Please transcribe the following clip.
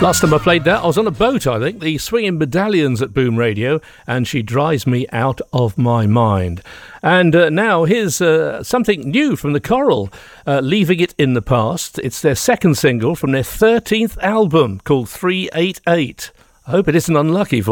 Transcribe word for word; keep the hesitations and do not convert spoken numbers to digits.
Last time I played that, I was on a boat, I think, the Swinging Medallions at Boom Radio, and She Drives Me Out of My Mind. And uh, now here's uh, something new from the Coral, uh, Leaving It in the Past. It's their second single from their thirteenth album called three eight eight. I hope it isn't unlucky for